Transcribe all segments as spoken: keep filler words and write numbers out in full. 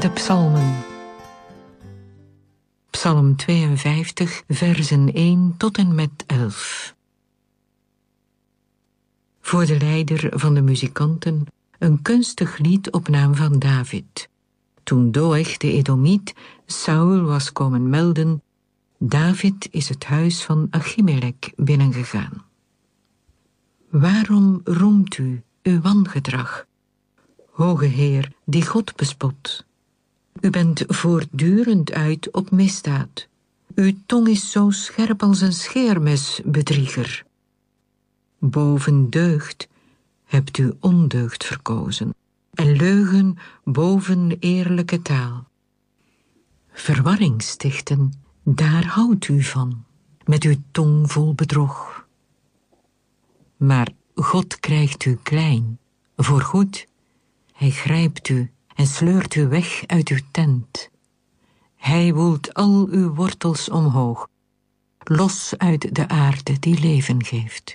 De psalmen. Psalm tweeënvijftig, versen één tot en met elf. Voor de leider van de muzikanten een kunstig lied op naam van David. Toen Doeg de Edomiet Saul was komen melden, David is het huis van Achimelek binnengegaan. Waarom roemt u uw wangedrag, hoge Heer, die God bespot? U bent voortdurend uit op misdaad. Uw tong is zo scherp als een scheermes, bedrieger. Boven deugd hebt u ondeugd verkozen, en leugen boven eerlijke taal. Verwarring stichten, daar houdt u van, met uw tong vol bedrog. Maar God krijgt u klein, voorgoed. Hij grijpt u en sleurt u weg uit uw tent. Hij woelt al uw wortels omhoog, los uit de aarde die leven geeft.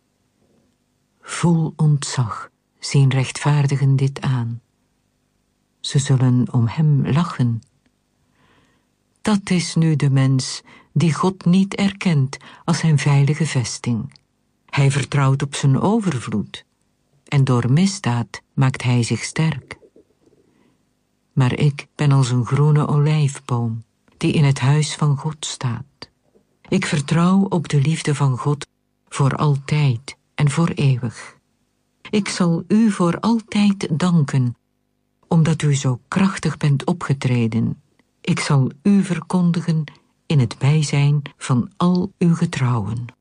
Vol ontzag zien rechtvaardigen dit aan. Ze zullen om hem lachen. Dat is nu de mens die God niet erkent als zijn veilige vesting. Hij vertrouwt op zijn overvloed, en door misdaad maakt hij zich sterk. Maar ik ben als een groene olijfboom, die in het huis van God staat. Ik vertrouw op de liefde van God voor altijd en voor eeuwig. Ik zal u voor altijd danken, omdat u zo krachtig bent opgetreden. Ik zal u verkondigen in het bijzijn van al uw getrouwen.